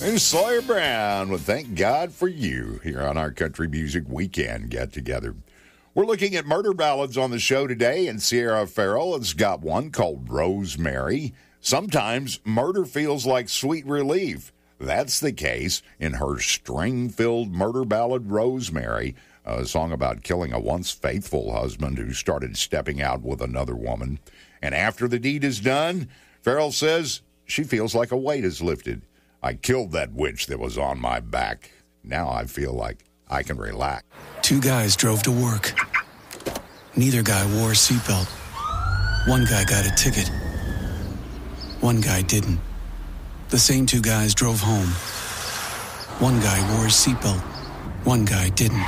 There's Sawyer Brown with Thank God for You here on our Country Music Weekend get-together. We're looking at murder ballads on the show today, and Sierra Farrell has got one called Rosemary. Sometimes murder feels like sweet relief. That's the case in her string-filled murder ballad, Rosemary, a song about killing a once faithful husband who started stepping out with another woman. And after the deed is done, Farrell says she feels like a weight is lifted. I killed that witch that was on my back. Now I feel like I can relax. Two guys drove to work. Neither guy wore a seatbelt. One guy got a ticket. One guy didn't. The same two guys drove home. One guy wore his seatbelt. One guy didn't.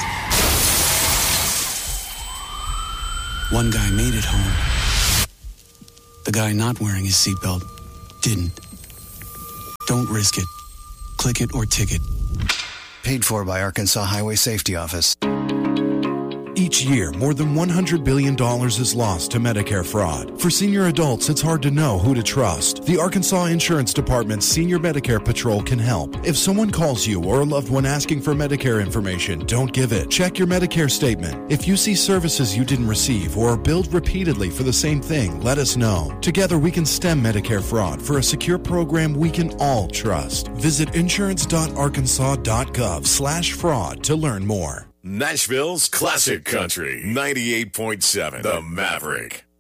One guy made it home. The guy not wearing his seatbelt didn't. Don't risk it. Click it or ticket. Paid for by Arkansas Highway Safety Office. Each year, more than $100 billion is lost to Medicare fraud. For senior adults, it's hard to know who to trust. The Arkansas Insurance Department's Senior Medicare Patrol can help. If someone calls you or a loved one asking for Medicare information, don't give it. Check your Medicare statement. If you see services you didn't receive or are billed repeatedly for the same thing, let us know. Together, we can stem Medicare fraud for a secure program we can all trust. Visit insurance.arkansas.gov/fraud to learn more. Nashville's Classic Country, 98.7, The Maverick.